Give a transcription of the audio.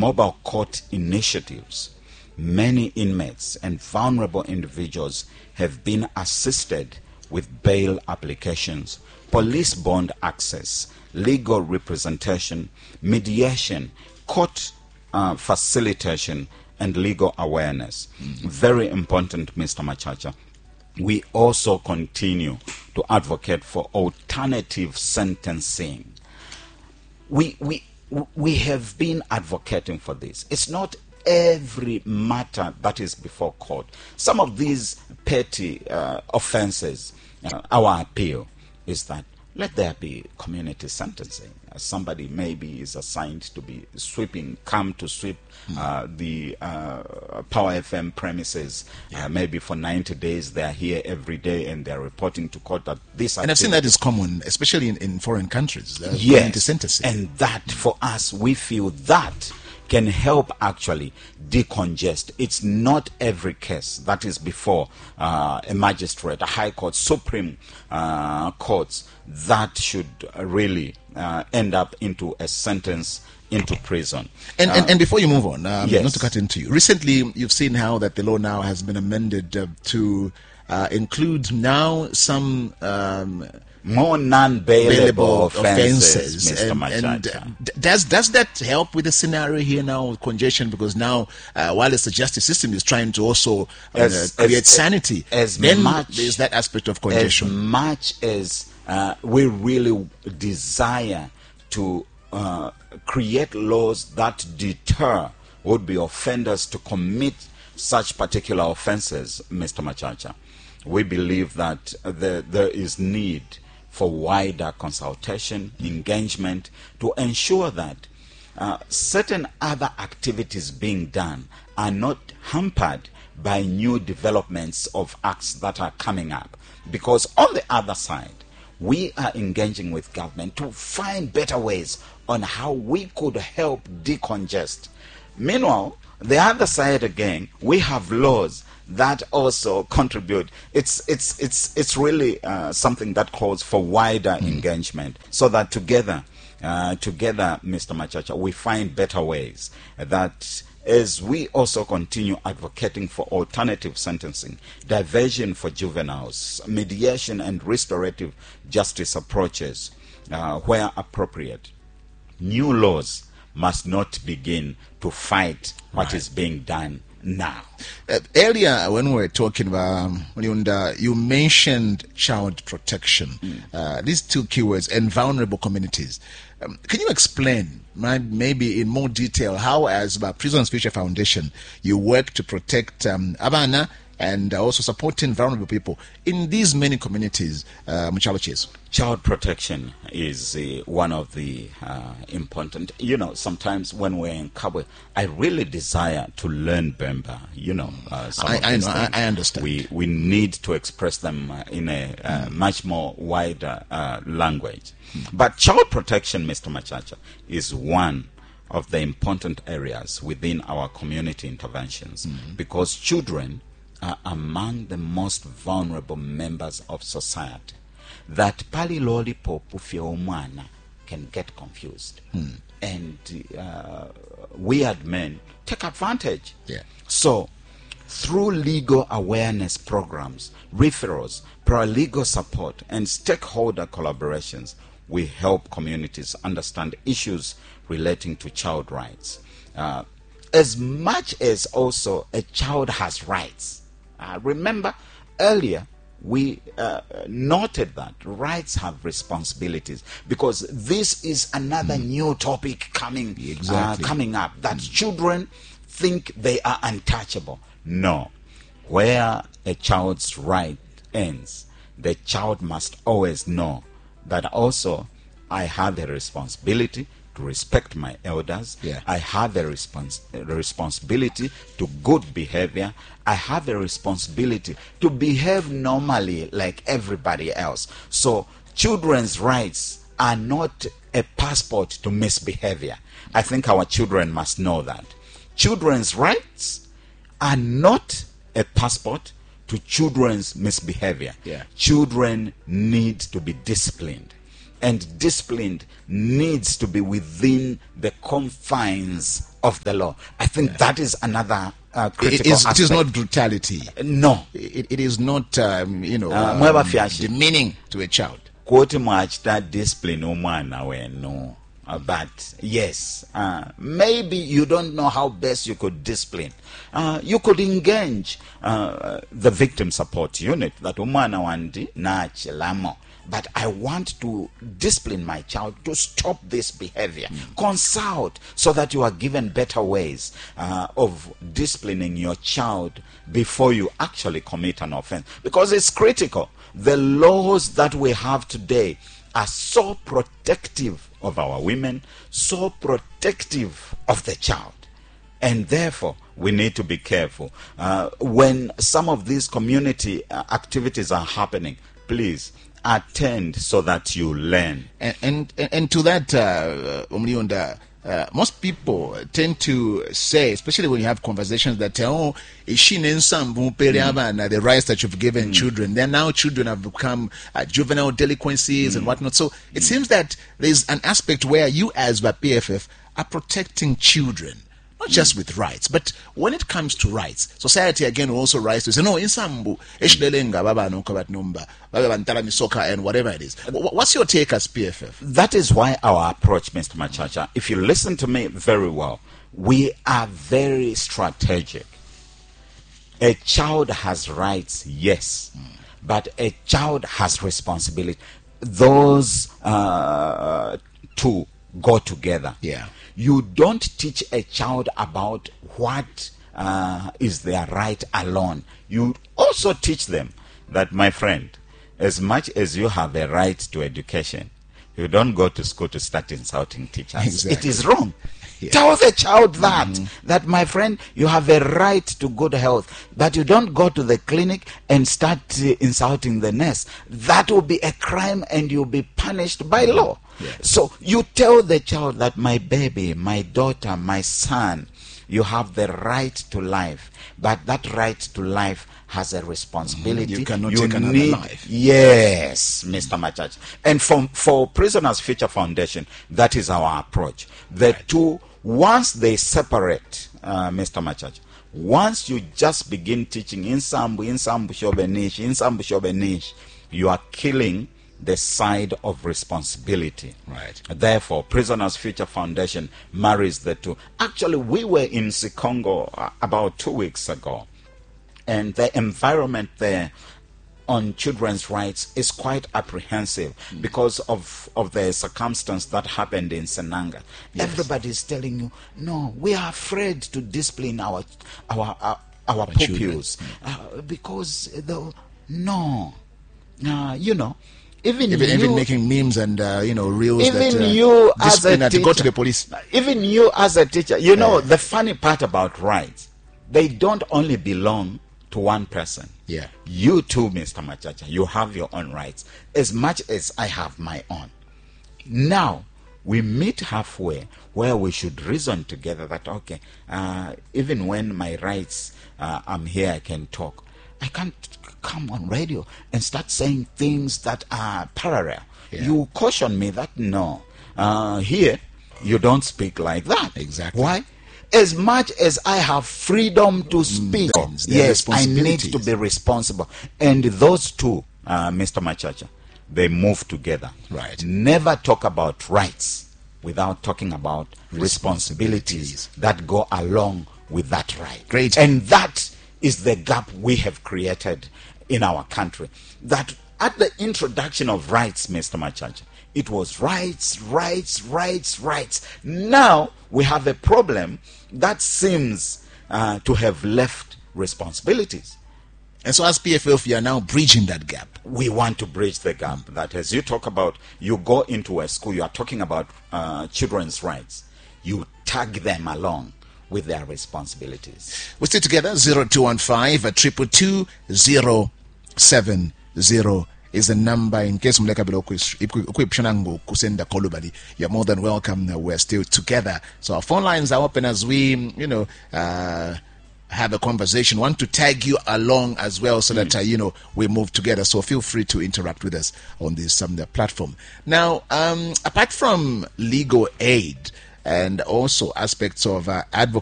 mobile court initiatives, many inmates and vulnerable individuals have been assisted with bail applications, police bond access, legal representation, mediation, court facilitation, and legal awareness. Very important, Mr. Machacha. We also continue to advocate for alternative sentencing. We have been advocating for this. It's not every matter that is before court. Some of these petty offenses, our appeal is that let there be community sentencing. Somebody maybe is assigned to be come to sweep the Power FM premises, maybe for 90 days. They are here every day and they are reporting to court that this. And I've seen that is common, especially in foreign countries. Yes, sentencing. And that for us, we feel that can help actually decongest. It's not every case that is before a magistrate, a high court, supreme courts that should really end up into a sentence into prison. And before you move on, yes. Not to cut into you, recently you've seen how that the law now has been amended to include now some more non-bailable offenses, Mr. Machacha. Does that help with the scenario here now with congestion? Because now, while it's the justice system is trying to also create sanity, then there's that aspect of congestion. As much as we really desire to create laws that deter would-be offenders to commit such particular offenses, Mr. Machacha, we believe that there is need for wider consultation, engagement, to ensure that certain other activities being done are not hampered by new developments of acts that are coming up. Because on the other side, we are engaging with government to find better ways on how we could help decongest. Meanwhile, the other side again, we have laws that also contribute. It's really something that calls for wider engagement, so that together, Mr. Machacha, we find better ways that as we also continue advocating for alternative sentencing, diversion for juveniles, mediation and restorative justice approaches where appropriate. New laws must not begin to fight what is being done now. Earlier, when we were talking about, you mentioned child protection. These two keywords, and vulnerable communities. Can you explain, maybe in more detail, how, as Prisoners Future Foundation, you work to protect Abana and also supporting vulnerable people in these many communities, Muchaloches? Child protection is one of the important. Sometimes when we're in Kabwe, I really desire to learn Bemba. I understand. We need to express them in a much more wider language. But child protection, Mr. Machacha, is one of the important areas within our community interventions, because children are among the most vulnerable members of society. That pali lollipop umwana can get confused, and weird men take advantage. So through legal awareness programs, referrals, paralegal support, and stakeholder collaborations, we help communities understand issues relating to child rights, as much as also a child has rights. Remember earlier we noted that rights have responsibilities, because this is another new topic coming up, that children think they are untouchable. No. Where a child's right ends, the child must always know that also I have a responsibility to respect my elders. I have a responsibility to good behavior. I have a responsibility to behave normally like everybody else. So children's rights are not a passport to misbehavior. I think our children must know that. Children's rights are not a passport to children's misbehavior. Children need to be disciplined. and disciplined needs to be within the confines of the law. I think that is another critical aspect. It is not brutality. No. It is not, demeaning to a child. Kuti mwachita discipline umwana wenu. But yes, maybe you don't know how best you could discipline. You could engage the victim support unit that umwana wandi na chilamo. But I want to discipline my child to stop this behavior. Consult so that you are given better ways of disciplining your child before you actually commit an offense. Because it's critical. The laws that we have today are so protective of our women, so protective of the child. And therefore, we need to be careful. When some of these community activities are happening, please attend so that you learn. And to that, Umliunda, most people tend to say, especially when you have conversations that the rights that you've given children, then now children have become juvenile delinquencies and whatnot. So it seems that there's an aspect where you as the PFF are protecting children. Not just with rights, but when it comes to rights, society again will also rise to say, no, in Sambu, and whatever it is. What's your take as PFF? That is why our approach, Mr. Machacha, if you listen to me very well, we are very strategic. A child has rights, yes, but a child has responsibility. Those two go together. Yeah. You don't teach a child about what is their right alone. You also teach them that, my friend, as much as you have a right to education, you don't go to school to start insulting teachers. Exactly. It is wrong. Yeah. Tell the child that, my friend, you have a right to good health, but you don't go to the clinic and start insulting the nurse. That will be a crime and you'll be punished by law. Yeah. So you tell the child that, my baby, my daughter, my son, you have the right to life, but that right to life has a responsibility. You cannot take another life. Yes, Mr. Machacha. And for Prisoners Future Foundation, that is our approach. The two, once they separate, Mr. Machacha, once you just begin teaching insambu shobenish, you are killing the side of responsibility. Right. Therefore, Prisoners Future Foundation marries the two. Actually, we were in Sikongo about 2 weeks ago, and the environment there on children's rights is quite apprehensive because of the circumstance that happened in Senanga. Yes. Everybody is telling you, no, we are afraid to discipline our pupils because even making memes and reels. Even that, you as a teacher, to go to the police. Even you as a teacher, the funny part about rights, they don't only belong to one person. Yeah. You too, Mr. Machacha, you have your own rights as much as I have my own. Now we meet halfway where we should reason together that, okay, even when my rights, I'm here, I can talk. I can't come on radio and start saying things that are parallel. Yeah. You caution me that no, here you don't speak like that. Exactly. Why? As much as I have freedom to speak, yes, I need to be responsible. And those two, Mr. Machacha, they move together. Right. Never talk about rights without talking about responsibilities that go along with that right. Great. And that is the gap we have created in our country. That at the introduction of rights, Mr. Machacha, it was rights. Now we have a problem that seems to have left responsibilities. And so as PFF, you are now bridging that gap. We want to bridge the gap. That as you talk about, you go into a school, you are talking about children's rights. You tag them along with their responsibilities. We stay together. 0215 222 070 is the number in case kusenda kolubali. You're more than welcome. We're still together. So our phone lines are open as we, have a conversation, want to tag you along as well, so that we move together. So feel free to interact with us on this platform. Now, apart from legal aid and also aspects of advocacy,